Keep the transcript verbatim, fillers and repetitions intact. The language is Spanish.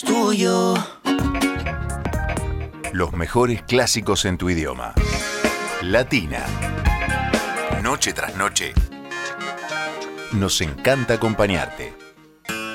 Tuyo. Los mejores clásicos en tu idioma. Latina. Noche tras noche. Nos encanta acompañarte.